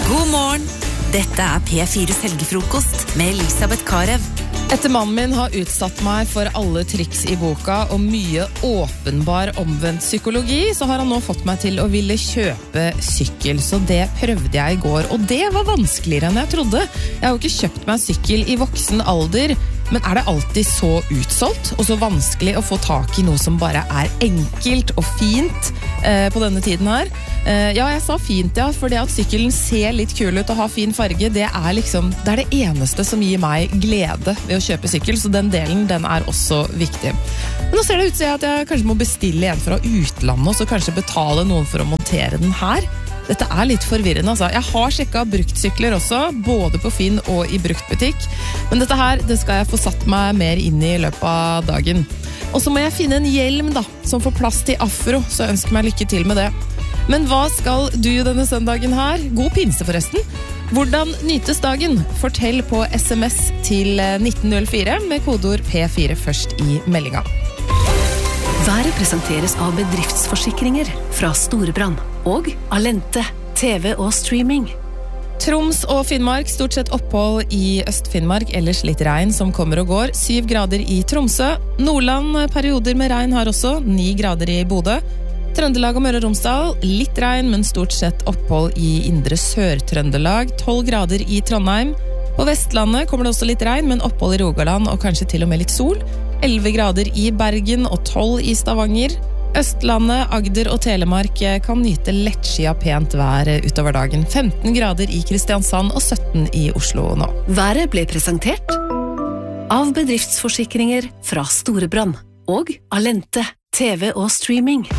God morgen! Dette P4s helgefrokost med Elisabeth Karev. Etter mannen min har utsatt meg for alle triks i boka og mye åpenbar omvendt psykologi, så har han nå fått meg til å ville kjøpe sykkel. Så det prøvde jeg i går, og det var vanskeligere enn jeg trodde. Jeg har jo ikke kjøpt meg sykkel i voksen alder, men det alltid så utsolgt og så vanskelig å få tak i noe som bare enkelt og fint på denne tiden her? Ja, jeg sa fint, ja, for det at sykkelen ser litt kul ut og har fin farge, det liksom, det det eneste som gir meg glede ved å kjøpe sykkel, så den delen, den også viktig. Men nå ser det ut til at jeg kanskje må bestille en fra utlandet, og så kanskje betale noen for å montere den her. Dette litt forvirrende, altså. Jeg har sjekket bruktsykler også, både på Finn og i bruktbutikk. Men dette her, det skal jeg få satt meg mer inn i løpet av dagen. Og så må jeg finne en hjelm da, som får plass til afro, så jeg ønsker meg lykke til med det. Men hva skal du denne søndagen her? God pinse forresten. Hvordan nytes dagen? Fortell på SMS til 1904 med kodeord P4 først i meldinga. Været presenteres av bedriftsforsikringer fra Storebrand og Alente, TV og streaming. Troms og Finnmark, stort sett opphold i Øst-Finnmark, ellers litt regn som kommer og går. 7 grader i Tromsø. Nordland, perioder med regn har også, 9 grader i Bodø. Trøndelag og Møre og Romsdal, litt regn, men stort sett opphold i Indre Sør-Trøndelag. 12 grader i Trondheim. På Vestlandet kommer det også litt regn, men opphold i Rogaland og kanskje til og med litt sol. 11 grader i Bergen og 12 i Stavanger. Østlandet, Agder og Telemark kan nyte lettskia pent vær utover dagen. 15 grader i Kristiansand og 17 i Oslo nå. Været ble presentert av bedriftsforsikringer fra Storebrand og Alente, TV og streaming.